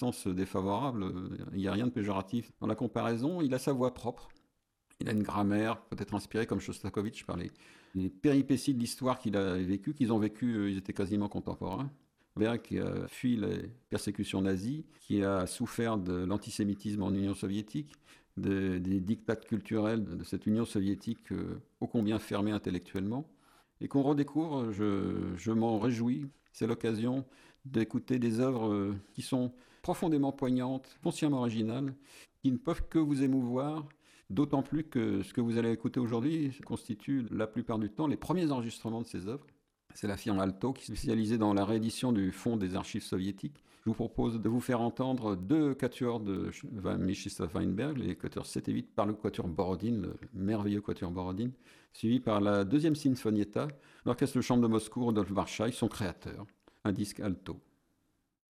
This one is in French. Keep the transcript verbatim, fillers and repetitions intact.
sens défavorable, euh, il n'y a rien de péjoratif dans la comparaison. Il a sa voix propre. Il a une grammaire peut-être inspirée comme Shostakovich par les, les péripéties de l'histoire qu'il a vécues, qu'ils ont vécues, euh, ils étaient quasiment contemporains. Berg qui a fui les persécutions nazies, qui a souffert de l'antisémitisme en Union soviétique, de, des diktats culturels de cette Union soviétique euh, ô combien fermée intellectuellement, et qu'on redécouvre, je, je m'en réjouis. C'est l'occasion d'écouter des œuvres euh, qui sont profondément poignantes, foncièrement originales, qui ne peuvent que vous émouvoir, d'autant plus que ce que vous allez écouter aujourd'hui constitue la plupart du temps les premiers enregistrements de ces œuvres. C'est la firme Alto qui est spécialisée dans la réédition du fonds des archives soviétiques. Je vous propose de vous faire entendre deux quatuors de Mstislav Weinberg, les quatuors sept et huit, par le quatuor Borodine, le merveilleux quatuor Borodine, suivi par la deuxième Sinfonietta, l'orchestre de chambre de Moscou, Rodolphe Varchaï, son créateur, un disque Alto.